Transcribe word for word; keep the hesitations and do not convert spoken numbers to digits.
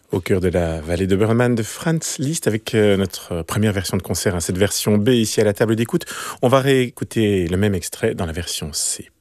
Au cœur de la vallée de Burman de Franz Liszt avec euh, notre première version de concert, hein, cette version B ici à la table d'écoute. On va réécouter le même extrait dans la version C.